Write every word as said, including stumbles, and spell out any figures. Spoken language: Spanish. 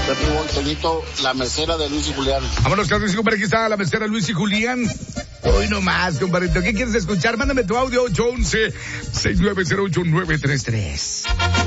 primo Toñito, la mesera de Luis y Julián. Vámonos, Carlos, compadre, aquí está la mesera Luis y Julián. Hoy nomás, compadrito. ¿Qué quieres escuchar? Mándame tu audio ocho once, seis nueve cero ocho nueve tres tres.